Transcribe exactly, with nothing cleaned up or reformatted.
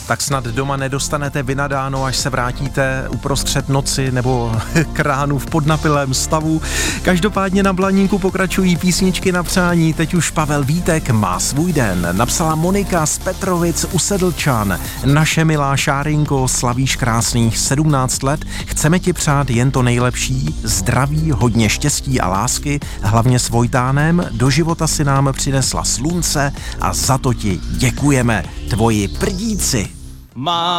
tak snad doma nedostanete vynadáno, až se vrátíte uprostřed noci nebo k ránu v podnapilém stavu. Každopádně na Blaníku pokračují písničky na přání. Teď už Pavel Vítek má svůj den. Napsala Monika z Petrovic u Sedlčan. Naše milá Šárinko, slavíš krásných sedmnáct let. Chceme ti přát jen to nejlepší, zdraví, hodně štěstí a lásky, hlavně s Vojtánem. Do života si nám přinesla slunce a za to ti děkujeme. Tvoji prdíci. Má